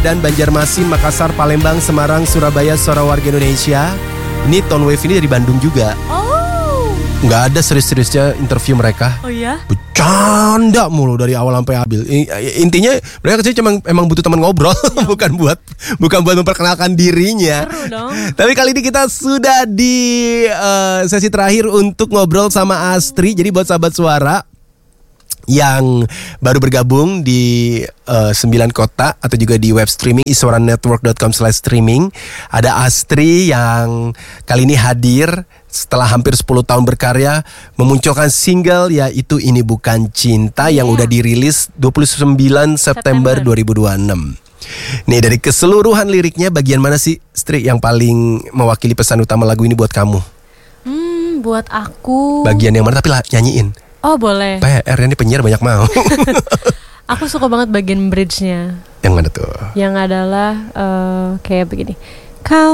dan Banjarmasin, Makassar, Palembang, Semarang, Surabaya, suara warga Indonesia. Ini Tone Wave ini dari Bandung juga. Oh. Nggak ada serius-seriusnya interview mereka. Oh ya? Bercanda mulu dari awal sampai habis. Intinya mereka sih cuma emang butuh teman ngobrol, bukan buat memperkenalkan dirinya. Seru dong. Tapi kali ini kita sudah di sesi terakhir untuk ngobrol sama Astri. Jadi buat sahabat suara yang baru bergabung di 9 kota atau juga di web streaming iswaranetwork.com/streaming, ada Astri yang kali ini hadir setelah hampir 10 tahun berkarya memunculkan single yaitu Ini Bukan Cinta yang udah dirilis 29 September 2026. Nih, dari keseluruhan liriknya bagian mana sih, Astri, yang paling mewakili pesan utama lagu ini buat kamu? Buat aku. Bagian yang mana, tapi nyanyiin. Oh boleh. PR ini penyiar banyak mau. Aku suka banget bagian bridge-nya. Yang mana tuh? Yang adalah kayak begini. Kau